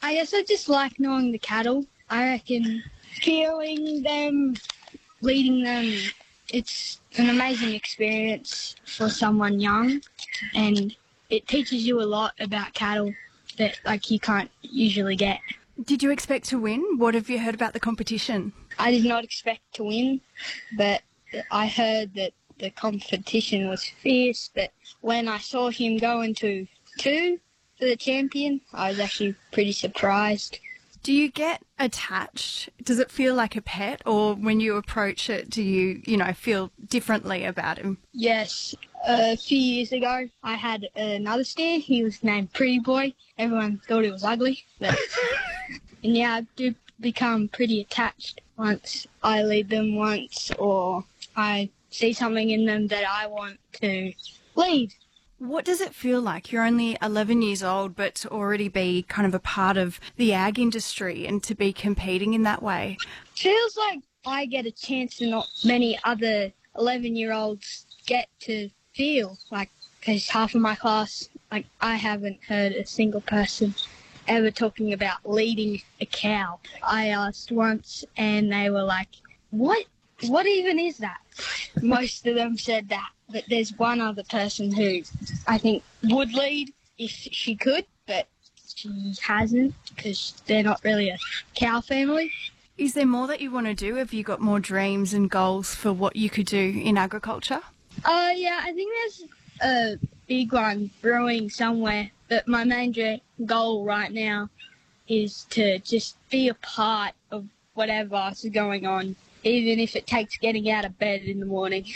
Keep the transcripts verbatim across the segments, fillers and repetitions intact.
I guess I just like knowing the cattle. I reckon feeling them, leading them, it's an amazing experience for someone young, and it teaches you a lot about cattle that like you can't usually get. Did you expect to win? What have you heard about the competition? I did not expect to win, but I heard that the competition was fierce, but when I saw him go into two for the champion, I was actually pretty surprised. Do you get attached? Does it feel like a pet, or when you approach it, do you, you know, feel differently about him? Yes. A few years ago, I had another steer. He was named Pretty Boy. Everyone thought he was ugly. But and yeah, I do become pretty attached once I lead them once, or I see something in them that I want to lead. What does it feel like? You're only eleven years old, but to already be kind of a part of the ag industry and to be competing in that way. Feels like I get a chance that not many other eleven-year-olds get to feel, like, because half of my class, like, I haven't heard a single person ever talking about leading a cow. I asked once and they were like, what? What even is that? Most of them said that. But there's one other person who I think would lead if she could, but she hasn't because they're not really a cow family. Is there more that you want to do? Have you got more dreams and goals for what you could do in agriculture? Uh, yeah, I think there's a big one brewing somewhere, but my main dream, goal right now is to just be a part of whatever is going on, even if it takes getting out of bed in the morning.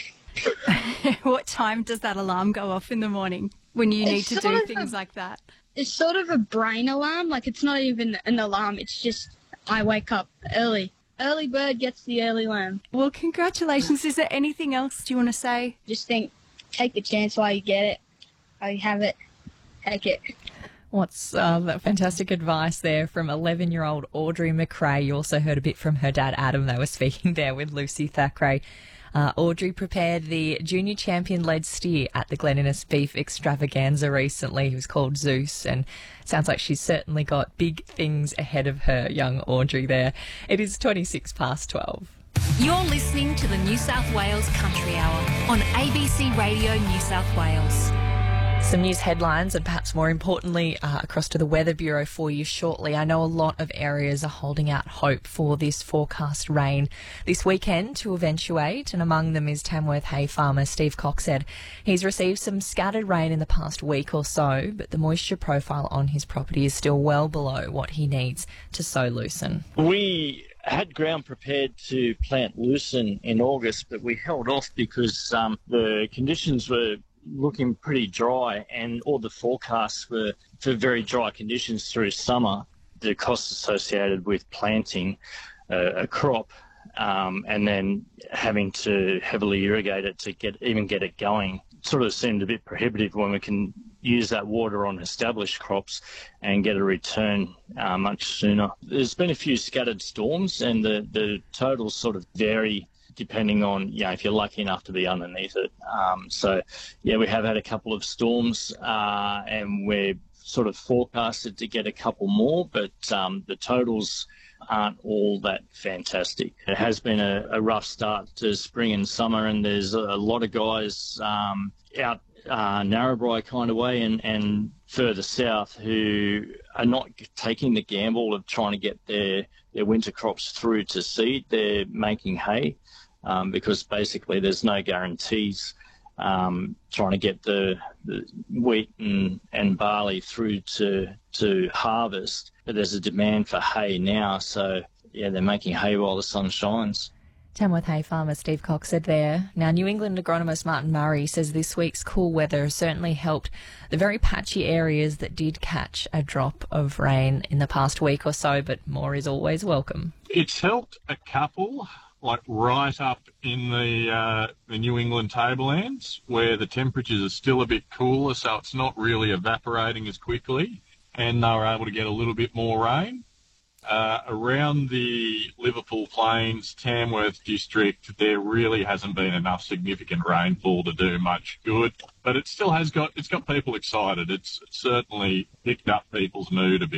What time does that alarm go off in the morning when you need It's to do sort of things a- like that? It's sort of a brain alarm. Like, it's not even an alarm. It's just I wake up early. Early bird gets the early worm. Well, congratulations. Is there anything else do you want to say? Just think, take the chance while you get it. While you have it, take it. What's uh, that fantastic advice there from eleven-year-old Audrey McRae. You also heard a bit from her dad, Adam. They were speaking there with Lucy Thackeray. Uh, Audrey prepared the junior champion-led steer at the Glen Innes Beef Extravaganza recently. He was called Zeus, and sounds like she's certainly got big things ahead of her, young Audrey there. It is twenty-six past twelve. You're listening to the New South Wales Country Hour on A B C Radio New South Wales. Some news headlines and perhaps more importantly uh, across to the Weather Bureau for you shortly. I know a lot of areas are holding out hope for this forecast rain this weekend to eventuate, and among them is Tamworth hay farmer Steve Cox said he's received some scattered rain in the past week or so, but the moisture profile on his property is still well below what he needs to sow lucerne. We had ground prepared to plant lucerne in August, but we held off because um, the conditions were looking pretty dry, and all the forecasts were for very dry conditions through summer. The costs associated with planting uh, a crop um, and then having to heavily irrigate it to get even get it going sort of seemed a bit prohibitive when we can use that water on established crops and get a return uh, much sooner. There's been a few scattered storms, and the, the totals sort of vary depending on, you know, if you're lucky enough to be underneath it. Um, so, yeah, we have had a couple of storms uh, and we're sort of forecasted to get a couple more, but um, the totals aren't all that fantastic. It has been a, a rough start to spring and summer, and there's a lot of guys um, out uh, Narrabri kind of way and, and further south who are not taking the gamble of trying to get their, their winter crops through to seed. They're making hay. Um, because basically there's no guarantees um, trying to get the, the wheat and, and barley through to to harvest. But there's a demand for hay now, so yeah, they're making hay while the sun shines. Tamworth hay farmer Steve Cox said there. Now, New England agronomist Martin Murray says this week's cool weather has certainly helped the very patchy areas that did catch a drop of rain in the past week or so, but more is always welcome. It's helped a couple, like right up in the uh, the New England tablelands where the temperatures are still a bit cooler, so it's not really evaporating as quickly, and they were able to get a little bit more rain. Uh, around the Liverpool Plains, Tamworth district, there really hasn't been enough significant rainfall to do much good, but it still has got, it's got people excited. It's certainly picked up people's mood a bit.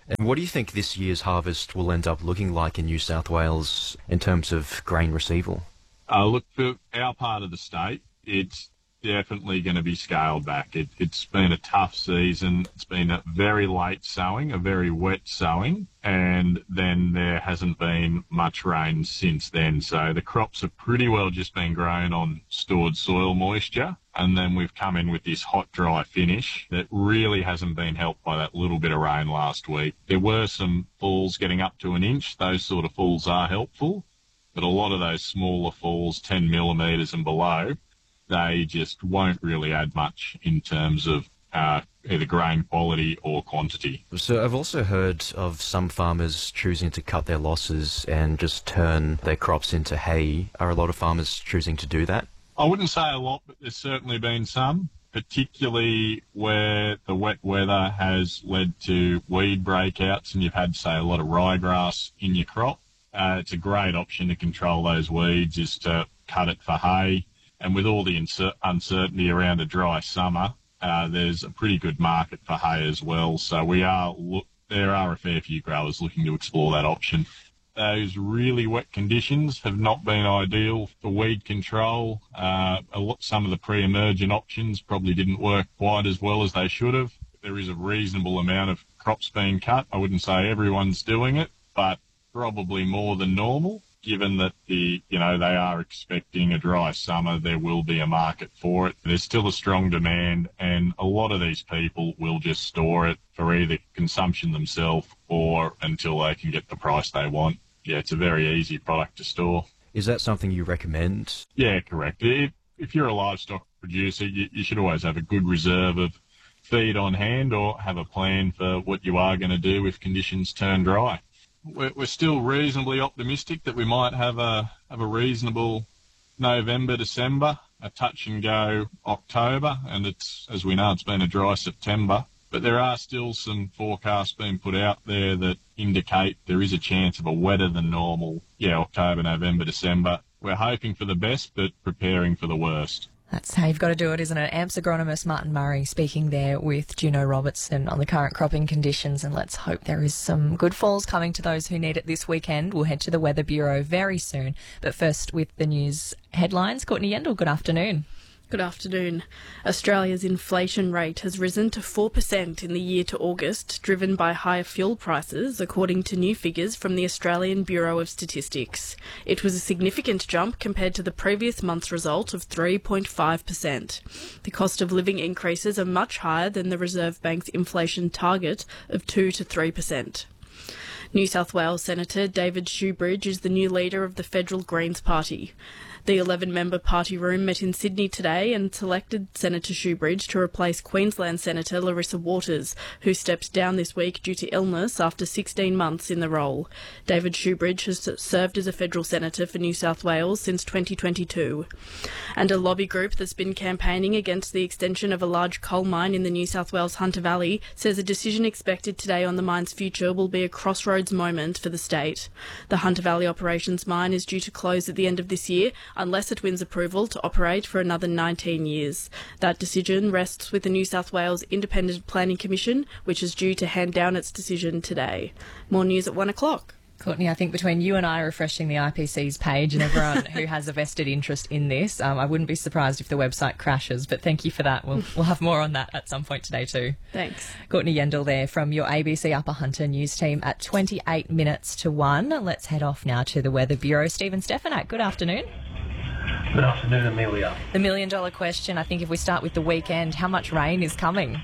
And what do you think this year's harvest will end up looking like in New South Wales in terms of grain receival? Uh, look, for our part of the state, it's definitely going to be scaled back. It, it's been a tough season. It's been a very late sowing, a very wet sowing, and then there hasn't been much rain since then. So the crops have pretty well just been grown on stored soil moisture, and then we've come in with this hot, dry finish that really hasn't been helped by that little bit of rain last week. There were some falls getting up to an inch. Those sort of falls are helpful, but a lot of those smaller falls, ten millimetres and below, they just won't really add much in terms of uh, either grain quality or quantity. So I've also heard of some farmers choosing to cut their losses and just turn their crops into hay. Are a lot of farmers choosing to do that? I wouldn't say a lot, but there's certainly been some, particularly where the wet weather has led to weed breakouts and you've had, say, a lot of ryegrass in your crop. Uh, it's a great option to control those weeds is to cut it for hay. And with all the incer- uncertainty around a dry summer, uh, there's a pretty good market for hay as well. So we are look, there are a fair few growers looking to explore that option. Those really wet conditions have not been ideal for weed control. Uh, a lot, some of the pre-emergent options probably didn't work quite as well as they should have. There is a reasonable amount of crops being cut. I wouldn't say everyone's doing it, but probably more than normal. Given that the, you know, they are expecting a dry summer, there will be a market for it. There's still a strong demand, and a lot of these people will just store it for either consumption themselves or until they can get the price they want. Yeah, it's a very easy product to store. Is that something you recommend? Yeah, correct. If, if you're a livestock producer, you, you should always have a good reserve of feed on hand or have a plan for what you are going to do if conditions turn dry. We're still reasonably optimistic that we might have a have a reasonable November, December, a touch and go October, and it's, as we know, it's been a dry September. But there are still some forecasts being put out there that indicate there is a chance of a wetter than normal, yeah, October, November, December. We're hoping for the best, but preparing for the worst. That's how you've got to do it, isn't it? A M S agronomist Martin Murray speaking there with Juno Robertson on the current cropping conditions, and let's hope there is some good falls coming to those who need it this weekend. We'll head to the Weather Bureau very soon, but first with the news headlines. Courtney Yendall, good afternoon. Good afternoon. Australia's inflation rate has risen to four percent in the year to August, driven by higher fuel prices, according to new figures from the Australian Bureau of Statistics. It was a significant jump compared to the previous month's result of three point five percent. The cost of living increases are much higher than the Reserve Bank's inflation target of two to three percent. New South Wales Senator David Shoebridge is the new leader of the Federal Greens Party. The eleven-member party room met in Sydney today and selected Senator Shoebridge to replace Queensland Senator Larissa Waters, who stepped down this week due to illness after sixteen months in the role. David Shoebridge has served as a federal senator for New South Wales since twenty twenty-two. And a lobby group that's been campaigning against the extension of a large coal mine in the New South Wales Hunter Valley says a decision expected today on the mine's future will be a crossroads moment for the state. The Hunter Valley Operations mine is due to close at the end of this year, unless it wins approval to operate for another nineteen years. That decision rests with the New South Wales Independent Planning Commission, which is due to hand down its decision today. More news at one o'clock. Courtney, I think between you and I refreshing the I P C's page and everyone who has a vested interest in this, um, I wouldn't be surprised if the website crashes, but thank you for that. We'll, we'll have more on that at some point today too. Thanks. Courtney Yendall there from your A B C Upper Hunter news team at twenty-eight minutes to one. Let's head off now to the Weather Bureau. Stephen Stefanak, good afternoon. Good afternoon, Amelia. The million dollar question, I think if we start with the weekend, how much rain is coming?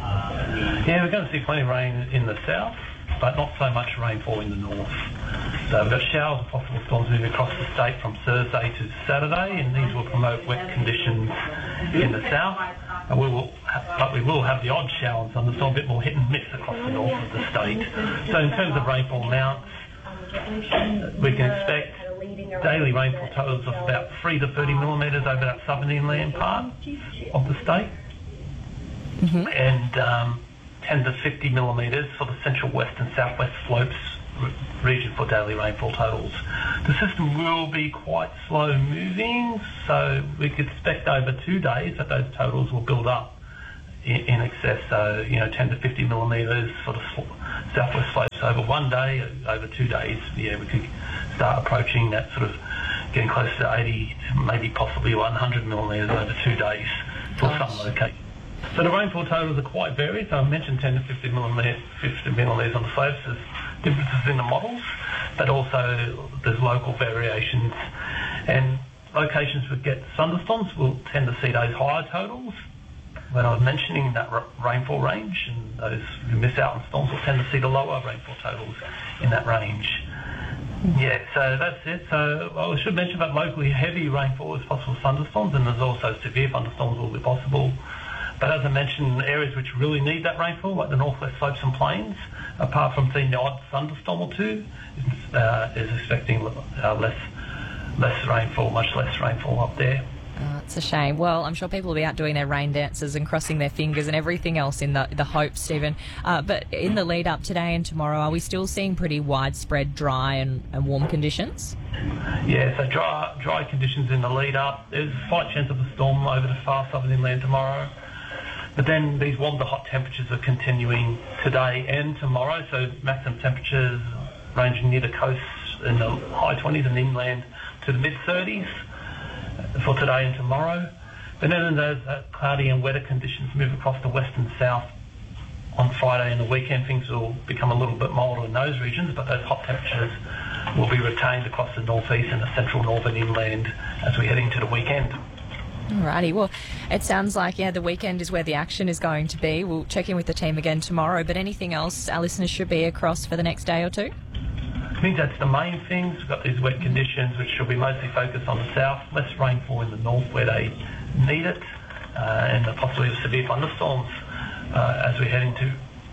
Yeah, we're going to see plenty of rain in the south, but not so much rainfall in the north. So we've got showers and possible storms moving across the state from Thursday to Saturday, and these will promote wet conditions in the south. And we will, ha- but we will have the odd shower and thunderstorm, a bit more hit and miss across the north of the state. So in terms of rainfall amounts, we can expect daily rainfall totals of about three to thirty millimetres over that southern inland part of the state, mm-hmm. and um, ten to fifty millimetres for the central west and southwest slopes re- region for daily rainfall totals. The system will be quite slow moving, so we could expect over two days that those totals will build up in, in excess, so you know ten to fifty millimetres for the sl- southwest slopes over one day, over two days, yeah, we could start approaching that sort of getting close to eighty, maybe possibly one hundred millimetres over two days for Gosh. some locations. So the rainfall totals are quite varied. So I mentioned ten to fifty millimetres, fifty millimetres on the slopes. There's differences in the models, but also there's local variations. And locations that get thunderstorms will tend to see those higher totals. When I was mentioning that r- rainfall range, and those who miss out on storms will tend to see the lower rainfall totals in that range. Yeah, so that's it. So well, I should mention that locally heavy rainfall is possible thunderstorms, and there's also severe thunderstorms will be possible. But as I mentioned, areas which really need that rainfall, like the northwest slopes and plains, apart from seeing the odd thunderstorm or two, is, uh, is expecting uh, less less rainfall, much less rainfall up there. Oh, it's a shame. Well, I'm sure people will be out doing their rain dances and crossing their fingers and everything else in the, the hope, Stephen. Uh, but in the lead up today and tomorrow, are we still seeing pretty widespread dry and, and warm conditions? Yeah, so dry, dry conditions in the lead up. There's a slight chance of a storm over the far southern inland tomorrow. But then these warm to hot temperatures are continuing today and tomorrow, so maximum temperatures ranging near the coast in the high twenties and inland to the mid thirties for today and tomorrow. But then as uh, cloudy and wetter conditions move across the west and south on Friday and the weekend, things will become a little bit milder in those regions, but those hot temperatures will be retained across the northeast and the central northern inland as we head into the weekend. Alrighty, well, it sounds like, yeah, the weekend is where the action is going to be. We'll check in with the team again tomorrow, but anything else our listeners should be across for the next day or two? I think that's the main things. We've got these wet conditions, which should be mostly focused on the south, less rainfall in the north where they need it, uh, and the possibility of severe thunderstorms uh, as we head into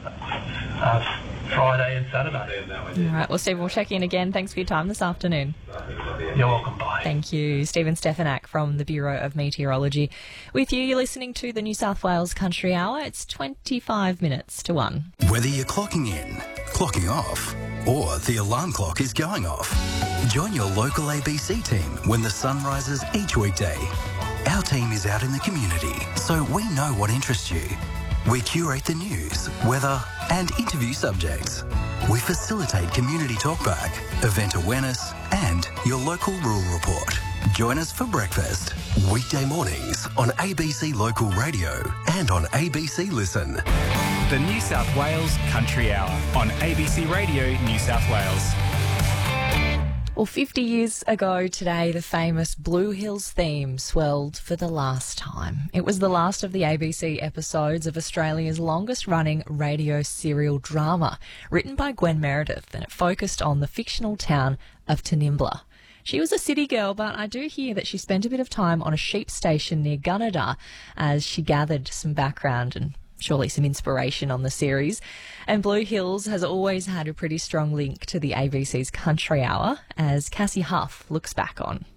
uh, Friday and Saturday. All right, well, Stephen, we'll check in again. Thanks for your time this afternoon. You're welcome. Bye. Thank you. Stephen Stefanak from the Bureau of Meteorology. With you, you're listening to the New South Wales Country Hour. It's twenty-five minutes to one. Whether you're clocking in, clocking off, or the alarm clock is going off, join your local A B C team when the sun rises each weekday. Our team is out in the community, so we know what interests you. We curate the news, weather, and interview subjects. We facilitate community talkback, event awareness, and your local rural report. Join us for breakfast, weekday mornings on A B C Local Radio and on A B C Listen. The New South Wales Country Hour on A B C Radio New South Wales. Well, fifty years ago today, the famous Blue Hills theme swelled for the last time. It was the last of the A B C episodes of Australia's longest-running radio serial drama, written by Gwen Meredith, and it focused on the fictional town of Tanimbla. She was a city girl, but I do hear that she spent a bit of time on a sheep station near Gunnedah as she gathered some background and surely some inspiration on the series. And Blue Hills has always had a pretty strong link to the A B C's Country Hour, as Cassie Huff looks back on.